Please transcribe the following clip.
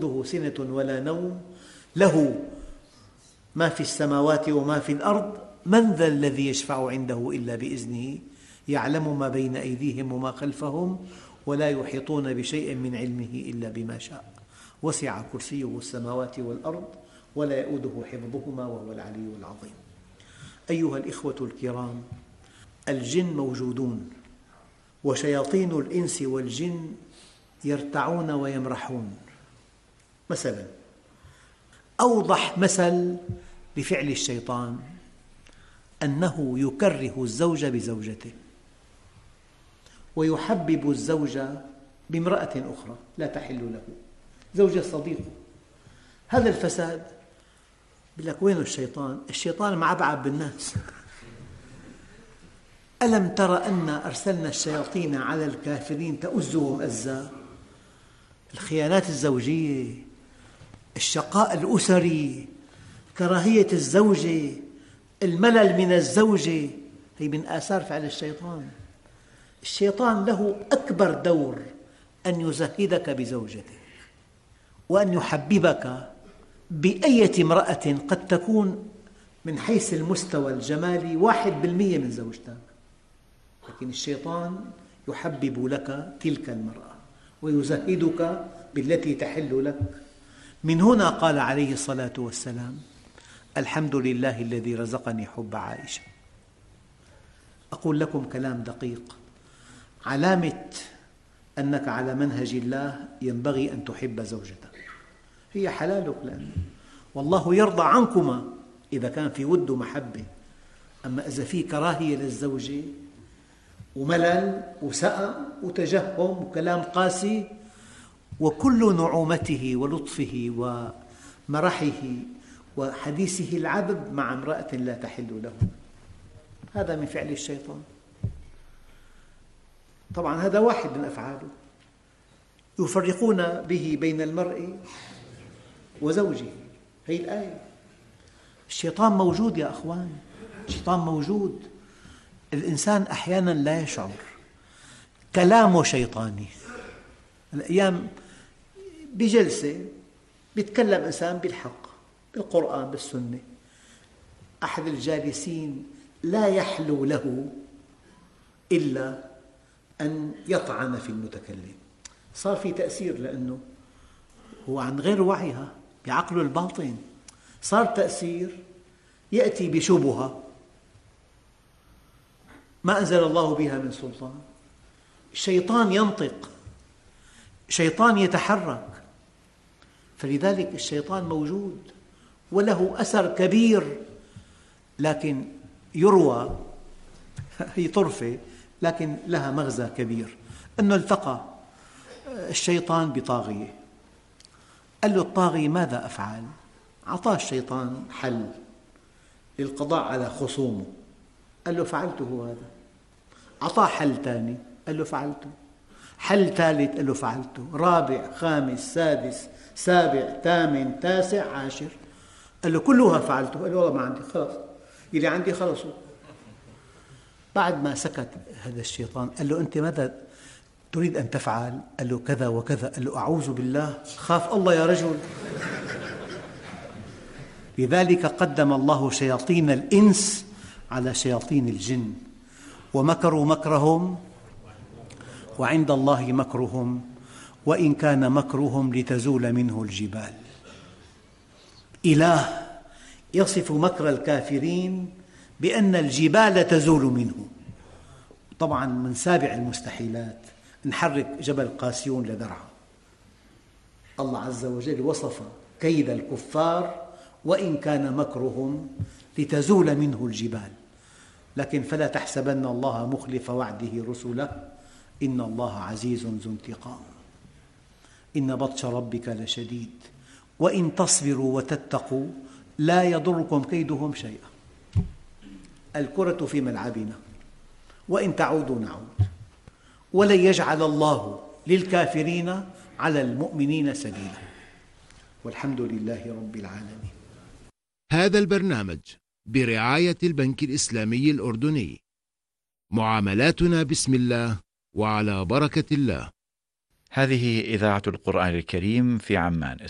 تأخذه سنة ولا نوم له ما في السماوات وما في الأرض من ذا الذي يشفع عنده إلا بإذنه يعلم ما بين أيديهم وما خلفهم ولا يحيطون بشيء من علمه إلا بما شاء وسع كرسيه السماوات والأرض ولا يؤوده حفظهما وهو العلي العظيم. أيها الإخوة الكرام، الجن موجودون، وشياطين الإنس والجن يرتعون ويمرحون. مثلا أوضح مثل لفعل الشيطان أنه يكره الزوج بزوجته ويحبب الزوج بامرأة أخرى لا تحل له، زوجة صديقه. هذا الفساد يقول لك وين الشيطان؟ الشيطان معبعب بالناس. ألم تر أن أرسلنا الشياطين على الكافرين تؤزهم أزا؟ الخيانات الزوجية، الشقاء الأسري، كراهية الزوجة، الملل من الزوجة، هي من آثار فعل الشيطان. الشيطان له أكبر دور أن يزهدك بزوجتك وأن يحببك بأية امرأة قد تكون من حيث المستوى الجمالي 1% من زوجتك، لكن الشيطان يحبب لك تلك المرأة ويزهدك بالتي تحل لك. من هنا قال عليه الصلاة والسلام: الحمد لله الذي رزقني حب عائشة. أقول لكم كلام دقيق: علامة أنك على منهج الله ينبغي أن تحب زوجتك، هي حلالك، لأنه والله يرضى عنكما إذا كان في ود ومحبة. أما إذا في كراهية للزوجة وملل وسأم وتجهم وكلام قاسي وكل نعومته ولطفه ومرحه وحديثه العذب مع امرأة لا تحل له، هذا من فعل الشيطان. طبعا هذا واحد من أفعاله، يفرقون به بين المرء وزوجه. هذه الآية. الشيطان موجود يا أخوان، الشيطان موجود. الإنسان أحيانا لا يشعر، كلامه شيطاني. الأيام بجلسة يتكلم إنسان بالحق بالقرآن بالسنة، أحد الجالسين لا يحلو له إلا أن يطعن في المتكلم. صار في تأثير، لأنه هو عن غير وعيها بعقله الباطن، صار تأثير، يأتي بشبهة ما أنزل الله بها من سلطان. الشيطان ينطق، الشيطان يتحرك، فلذلك الشيطان موجود وله أثر كبير. لكن يروى، هي طرفة لكن لها مغزى كبير، أنه التقى الشيطان بطاغية، قال له الطاغي: ماذا أفعل؟ أعطاه الشيطان حل للقضاء على خصومه، قال له: فعلته هذا. أعطاه حل ثاني، قال له: فعلته. حل ثالث، قال له: فعلته. رابع، خامس، سادس، سابع، ثامن، تاسع، عاشر، قال له: كلها فعلته. قال له: والله ما عندي، خلاص اللي عندي خلصوا. بعد ما سكت هذا الشيطان قال له: أنت ماذا تريد أن تفعل؟ قال له: كذا وكذا. قال له: أعوذ بالله، خاف الله يا رجل. لذلك قدم الله شياطين الإنس على شياطين الجن، ومكروا مكرهم وعند الله مكرهم وإن كان مكرهم لتزول منه الجبال. إله يصف مكر الكافرين بأن الجبال تزول منه. طبعا من سابع المستحيلات نحرك جبل قاسيون لذرعا. الله عز وجل وصف كيد الكفار وإن كان مكرهم لتزول منه الجبال، لكن فلا تحسبن الله مخلف وعده رسله إن الله عزيز ذو انتقام. إن بطش ربك لشديد وإن تصبروا وتتقوا لا يضركم كيدهم شيئا. الكرة في ملعبنا وإن تعودوا نعود، ولن يجعل الله للكافرين على المؤمنين سبيلا، والحمد لله رب العالمين. هذا البرنامج برعاية البنك الإسلامي الأردني. معاملاتنا بسم الله وعلى بركة الله. هذه إذاعة القرآن الكريم في عمان.